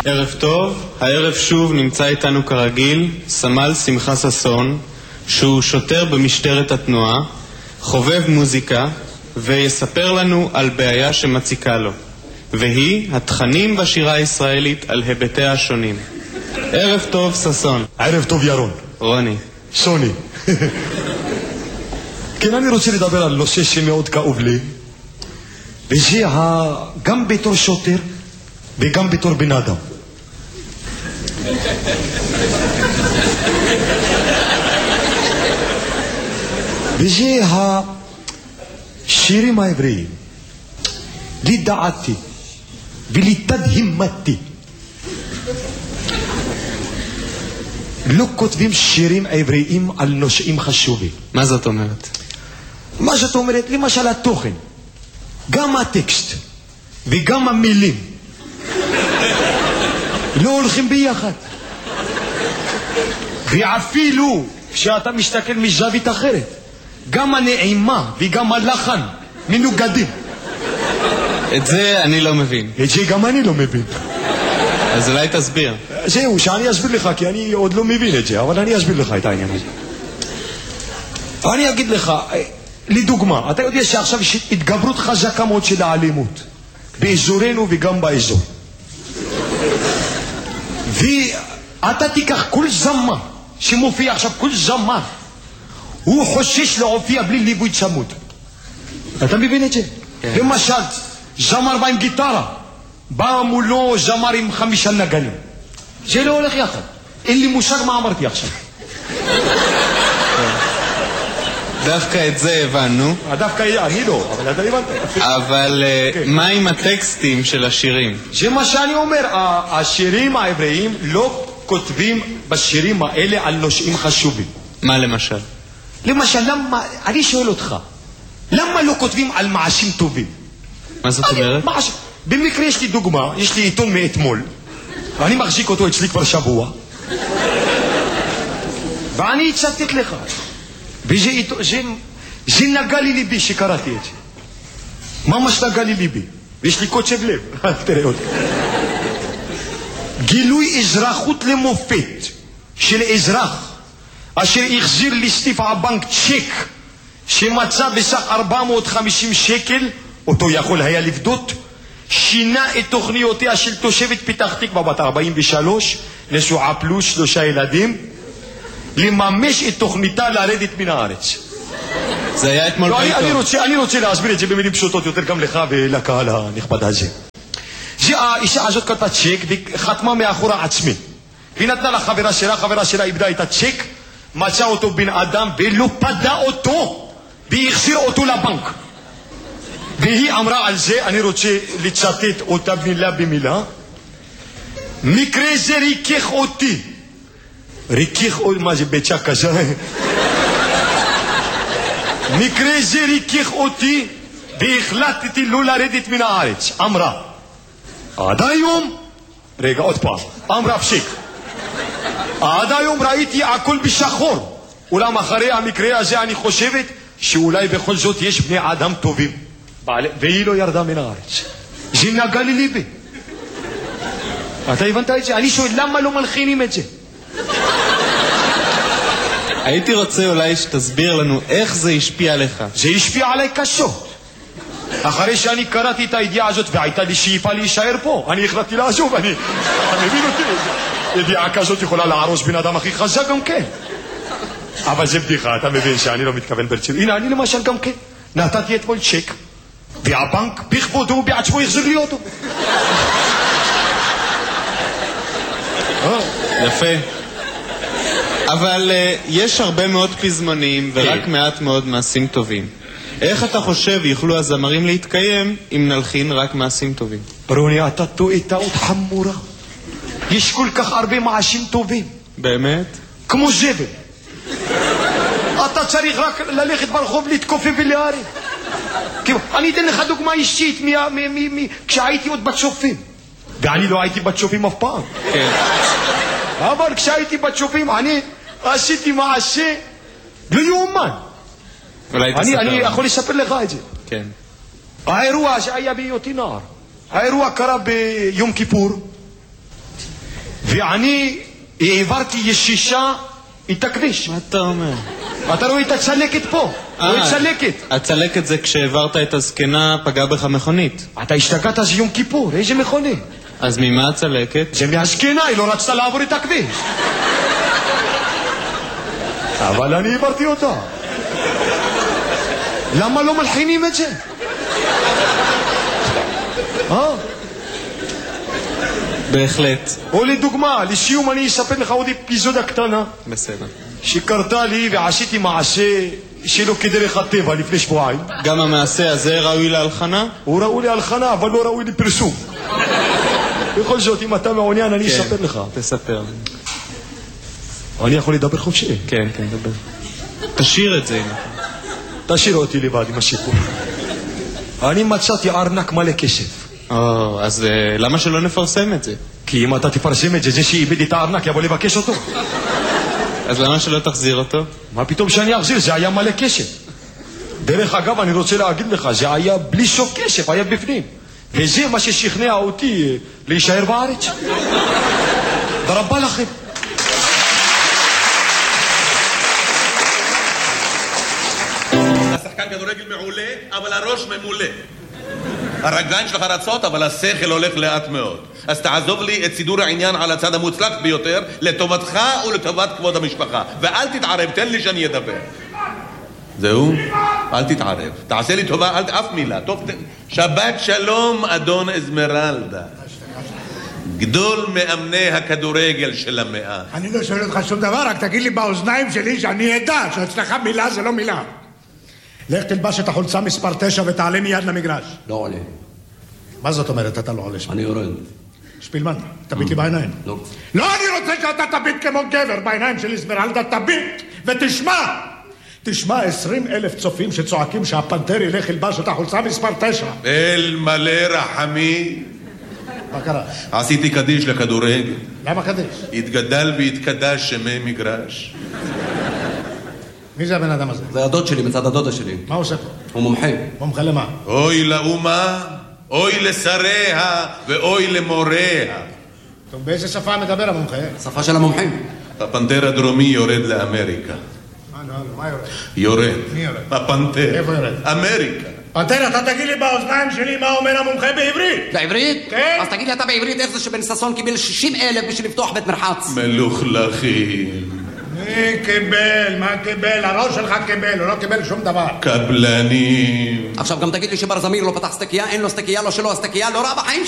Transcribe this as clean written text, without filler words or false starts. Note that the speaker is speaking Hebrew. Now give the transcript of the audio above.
ערב טוב, הערב שוב נמצא איתנו כרגיל סמל שמחה ששון, שהוא שוטר במשטרת התנועה, חובב מוזיקה, ויספר לנו על בעיה שמציקה לו, והיא התכנים בשירה הישראלית על היבטיה השונים. ערב טוב ששון. ערב טוב ירון. רוני. שוני. כן, אני רוצה לדבר על נושא שמאוד כאוב לי, וזה גם בתור שוטר וגם בתור בן אדם. וזה השירים העבריים. לדעתי ולתדהמתי לא כותבים שירים עבריים על נושאים חשובים. מה זאת אומרת? מה זאת אומרת? למשל התוכן, גם הטקסט וגם המילים לא הולכים ביחד. ואפילו כשאתה מסתכל מזווית אחרת, גם הנעימה וגם הלחן מנוגדים. את זה אני לא מבין. את זה גם אני לא מבין. אז אולי תסביר. זהו, שאני אסביר לך, כי אני עוד לא מבין את זה, אבל אני אסביר לך את העניין הזה. אני אגיד לך, לדוגמה, אתה יודע שעכשיו יש התגברות חזקה מאוד של האלימות באזורנו וגם באזור. ואתה תיקח כל זמר שמופיע עכשיו, כל זמר הוא חושש להופיע בלי ליווי צמוד. אתה מבין את זה? למשל, זמר בא עם גיטרה, בא מולו זמר עם 5 נגנים. זה לא הולך יחד. אין לי מושג מה אמרתי עכשיו. דווקא את זה הבנו. דווקא אני לא, אבל אתה הבנת. אבל מה עם הטקסטים של השירים? זה מה שאני אומר, השירים העבריים לא כותבים בשירים האלה על נושאים חשובים. מה למשל? למשל, אני שואל אותך, למה לא כותבים על מעשים טובים? מה זאת אומרת? במקרה יש לי דוגמה, יש לי עיתון מאתמול, ואני מחזיק אותו אצלי כבר שבוע, ואני הצטט לך, וזה נגע לי ליבי שקראתי את זה. ממש נגע לי ליבי, ויש לי קוצב לב. תראה עוד. גילוי אזרחות למופת של אזרח אשר החזיר לסניף הבנק צ'ק שמצא בסך 450 שקל, אותו יכול היה לפדות, שינה את תוכניותיה של תושבת פתח תקווה בת 43, נשואה פלוס 3 ילדים, לממש את תוכניתה לרדת מן הארץ. זה היה אתמול בעיתון. אני רוצה להסביר את זה במילים פשוטות יותר גם לך ולקהל הנכבד הזה. האישה הזאת כתבה צ'ק וחתמה מאחורה עצמי, והיא נתנה לחברה שלה, חברה שלה איבדה את הצ'ק, מצא אותו בן אדם ולא פדה אותו, והחזיר אותו לבנק. והיא אמרה על זה, אני רוצה לצטט אותה מילה במילה, מקרה זה ריכך אותי. ריכך אותי, מה זה ביצה כזה? מקרה זה ריכך אותי והחלטתי לא לרדת מן הארץ. אמרה, עד היום, רגע עוד פעם, אמרה פשיק, עד היום ראיתי הכל בשחור, אולם אחרי המקרה הזה אני חושבת שאולי בכל זאת יש בני אדם טובים, והיא לא ירדה מן הארץ. זה נגע לי ליבי. אתה הבנת את זה? אני שואל למה לא מלחינים את זה? הייתי רוצה אולי שתסביר לנו איך זה השפיע עליך. זה השפיע עליי קשות. אחרי שאני קראתי את הידיעה הזאת והייתה לי שאיפה להישאר פה, אני החלטתי לעזוב. אתה מבין אותי? ידיעה כזאת יכולה להרוס בן אדם הכי חזק גם כן. אבל זה בדיחה, אתה מבין שאני לא מתכוון ברצינות. הנה, אני למשל גם כן נתתי אתמול צ'ק, והבנק בכבודו בעצמו יחזיר לי אותו. יפה. אבל יש הרבה מאוד פזמונים ורק מעט מאוד מעשים טובים. איך אתה חושב יוכלו הזמרים להתקיים אם נלחין רק מעשים טובים? רוני, אתה טועה טעות חמורה. יש כל כך הרבה מעשים טובים. באמת? כמו זבל. אתה צריך רק ללכת ברחוב להתכופף ולהרים. אני אתן לך דוגמה אישית כשהייתי עוד בצופים, ואני לא הייתי בצופים אף פעם. כן. אבל כשהייתי בצופים אני עשיתי מעשה לא יאומן. אני יכול לספר לך את זה. כן. האירוע שהיה בהיותי נער, האירוע קרה ביום כיפור, ואני העברתי ישישה את הכביש. מה אתה אומר? אתה רואה את הצלקת פה? רואה את צלקת? הצלקת זה כשהעברת את הזקנה פגע בך מכונית. אתה השתגעת, זה יום כיפור, איזה מכונית? אז ממה הצלקת? זה מהזקנה, היא לא רצתה לעבור את הכביש. אבל אני העברתי אותה. למה לא מלחינים את זה? בהחלט. או לדוגמה, לסיום אני אספר לך עוד אפיזודה קטנה. בסדר. שקרתה לי ועשיתי מעשה שלא כדרך הטבע לפני שבועיים. גם המעשה הזה ראוי להלחנה? הוא ראוי להלחנה, אבל לא ראוי לפרסום. בכל זאת, אם אתה מעוניין, אני אספר לך. תספר. אני יכול לדבר חופשי? כן, דבר. תשאיר את זה. תשאיר אותי לבד עם הסיפור. אני מצאתי ארנק מלא כסף. אז למה שלא נפרסם את זה? כי אם אתה תפרסם את זה, זה שאיבד את הארנק יבוא לבקש אותו. אז למה שלא תחזיר אותו? מה פתאום שאני אחזיר? זה היה מלא כסף. דרך אגב, אני רוצה להגיד לך, זה היה בלי סוף כסף, היה בפנים. וזה מה ששכנע אותי להישאר בארץ. ברבה לכם. השחקן כדורגל מעולה, אבל הראש ממולא. הרגליים שלך רצות, אבל השכל הולך לאט מאוד. אז תעזוב לי את סידור העניין על הצד המוצלח ביותר, לטובתך ולטובת כבוד המשפחה. ואל תתערב, תן לי שאני אדבר. זהו? אל תתערב. תעשה לי טובה, אף מילה. טוב, שבת שלום, אדון אזמרלדה. גדול מאמני הכדורגל של המאה. אני לא שואל אותך שום דבר, רק תגיד לי באוזניים שלי שאני אדע שאצלך מילה זה לא מילה. לך תלבש את החולצה מספר 9 ותעלה מיד למגרש. לא עולה. מה זאת אומרת אתה לא עולה? אני יורד. שפילמן, תביט לי בעיניים. לא. לא, אני רוצה שאתה תביט כמו גבר בעיניים של אזמרלדה, תביט ותשמע. תשמע 20,000 צופים שצועקים שהפנתר ילך ילבש את החולצה מספר 9. אל מלא רחמי. מה קרה? עשיתי קדיש לכדורגל. למה קדיש? התגדל והתקדש שמי מגרש. מי זה הבן אדם הזה? זה הדוד שלי מצד הדודה שלי. מה הוא עושה פה? הוא מומחה. מומחה למה? אוי לאומה, אוי לשריה ואוי למוריה. טוב, באיזה שפה מדבר המומחה? שפה של המומחים. הפנתר הדרומי יורד לאמריקה. מה יורד? יורד. מי יורד? הפנתר. איפה יורד? אמריקה. פנתר, אתה תגיד לי באוזניים שלי מה אומר המומחה בעברית. בעברית? כן. אז תגיד לי אתה בעברית איך זה שבן ששון קיבל 60,000 בשביל לפתוח בית מרחץ. מלוכלכים. מי קיבל? מה קיבל? הראש שלך קיבל, הוא לא קיבל שום דבר. קבלנים. עכשיו גם תגיד לי שבר זמיר לא פתח סטקייה, אין לו סטקייה, לא שלו הסטקייה, לא רע בחיים